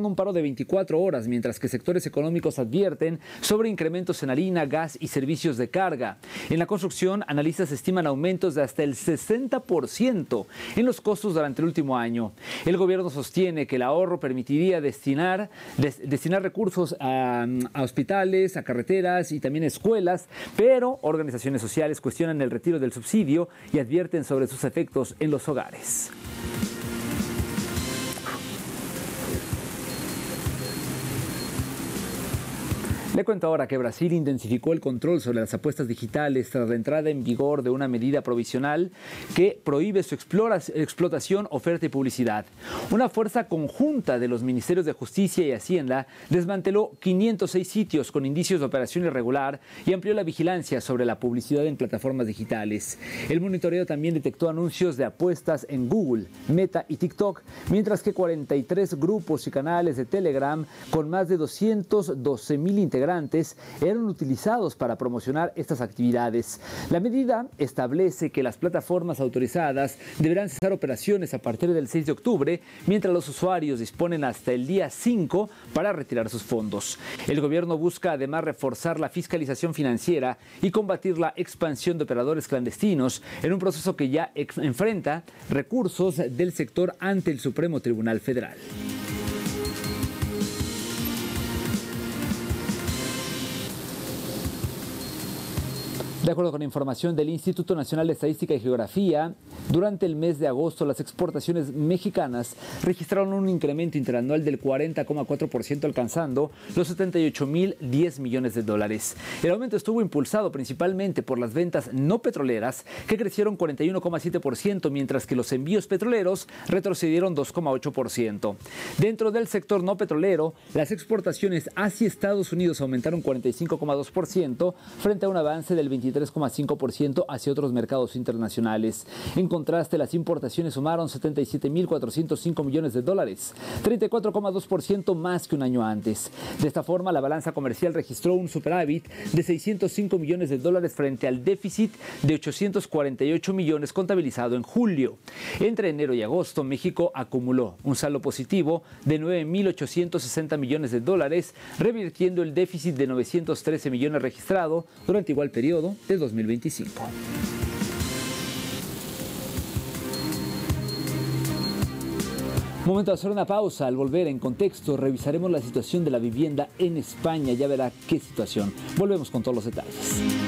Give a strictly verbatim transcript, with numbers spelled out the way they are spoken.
un paro de veinticuatro horas, mientras que sectores económicos advierten sobre incrementos en harina, gas y servicios de carga. En la construcción, analistas estiman aumentos de hasta el sesenta por ciento en los costos durante el último año. El gobierno sostiene que el ahorro permitiría destinar, des, destinar recursos a, a hospitales, a carreteras y también a escuelas, pero organizaciones sociales cuestionan el retiro del subsidio y advierten sobre sus efectos en los hogares. Le cuento ahora que Brasil intensificó el control sobre las apuestas digitales tras la entrada en vigor de una medida provisional que prohíbe su explotación, oferta y publicidad. Una fuerza conjunta de los Ministerios de Justicia y Hacienda desmanteló quinientos seis sitios con indicios de operación irregular y amplió la vigilancia sobre la publicidad en plataformas digitales. El monitoreo también detectó anuncios de apuestas en Google, Meta y TikTok, mientras que cuarenta y tres grupos y canales de Telegram con más de doscientos doce mil integrantes eran utilizados para promocionar estas actividades. La medida establece que las plataformas autorizadas deberán cesar operaciones a partir del seis de octubre, mientras los usuarios disponen hasta el día cinco para retirar sus fondos. El gobierno busca además reforzar la fiscalización financiera y combatir la expansión de operadores clandestinos en un proceso que ya enfrenta recursos del sector ante el Supremo Tribunal Federal. De acuerdo con información del Instituto Nacional de Estadística y Geografía, durante el mes de agosto las exportaciones mexicanas registraron un incremento interanual del cuarenta coma cuatro por ciento, alcanzando los setenta y ocho mil diez millones de dólares. El aumento estuvo impulsado principalmente por las ventas no petroleras, que crecieron cuarenta y uno coma siete por ciento, mientras que los envíos petroleros retrocedieron dos coma ocho por ciento. Dentro del sector no petrolero, las exportaciones hacia Estados Unidos aumentaron cuarenta y cinco coma dos por ciento frente a un avance del veintitrés coma cinco por ciento hacia otros mercados internacionales. En contraste, las importaciones sumaron setenta y siete mil cuatrocientos cinco millones de dólares, treinta y cuatro coma dos por ciento más que un año antes. De esta forma, la balanza comercial registró un superávit de seiscientos cinco millones de dólares frente al déficit de ochocientos cuarenta y ocho millones contabilizado en julio. Entre enero y agosto, México acumuló un saldo positivo de nueve mil ochocientos sesenta millones de dólares, revirtiendo el déficit de novecientos trece millones registrado durante igual periodo de dos mil veinticinco. Momento de hacer una pausa. Al volver en contexto, revisaremos la situación de la vivienda en España. Ya verá qué situación. Volvemos con todos los detalles.